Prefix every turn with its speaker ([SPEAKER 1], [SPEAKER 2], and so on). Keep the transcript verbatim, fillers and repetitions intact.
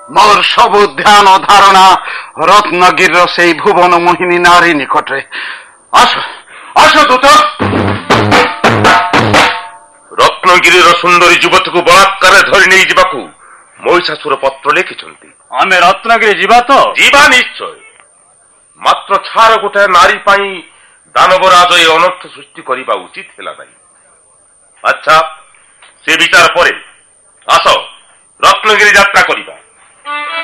[SPEAKER 1] मोर सबु ध्यान धारणा रत्नगिर से भुवन मोहिनी नारी निकटे। आस आस दूत।
[SPEAKER 2] रत्नगिर सुंदरी युवती को बलात्कार धरी नहीं जावाकू महिषासुर पत्र लिखिछंती।
[SPEAKER 3] आमे रत्नगिरी जीवा तो
[SPEAKER 2] जीवा निश्चय, मात्र छार गोटे नारी पाई दानवराज ए अनर्थ सृष्टि करने उचित है नहीं। अच्छा से विचार परे आस रत्नगिरी यात्रा करिबा।